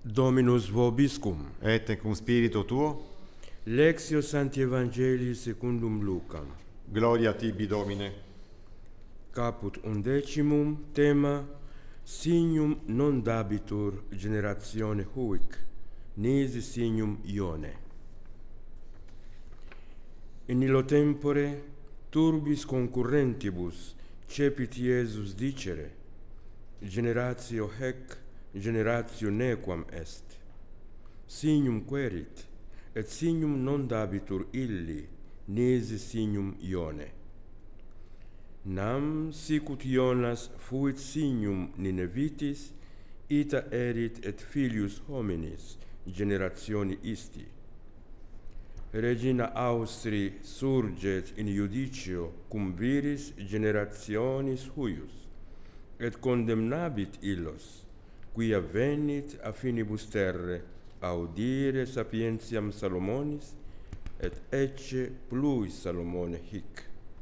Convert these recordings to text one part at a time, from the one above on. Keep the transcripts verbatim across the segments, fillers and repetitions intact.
Dominus vobiscum. Et cum spiritu tuo, Lectio Sancti Evangelii secundum Lucam. gloria tibi, Domine. Caput undecimum, tema Signum non dabitur generatione huic, nisi signum Ione. In illo tempore turbis concurrentibus cepit Iesus dicere, generatio hec generatio nequam est. Signum querit, et signum non dabitur illi, nisi signum Ione. Nam sicut Ionas fuit signum Ninevitis, ita erit et filius hominis generationi isti. Regina Austri surget in iudicio cum viris generationis huius, et condemnabit illos, quia venit a finibus terre audire sapientiam Salomonis, et ecce pluis Salomone hic.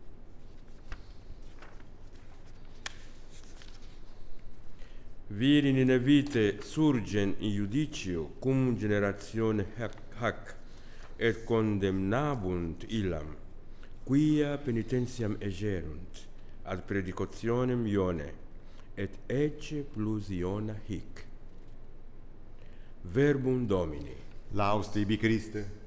Viri Ninevite surgen in iudicio cum generatione hac, et condemnabunt illam, quia penitentiam egerunt, ad predicationem Ione, et ecce plus Iona hic. Verbum Domini. Laus tibi, Christe.